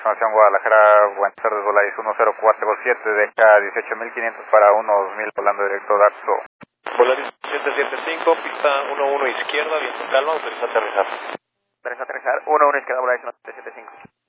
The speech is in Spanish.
aproximación Guadalajara, buenas tardes, Volaris 10427, deja 18.500 para 12000, volando directo Darzo. Volaris 775, pista 11 izquierda, viento calma, autoriza aterrizar. Autoriza aterrizar, 11 izquierda, Volaris 775.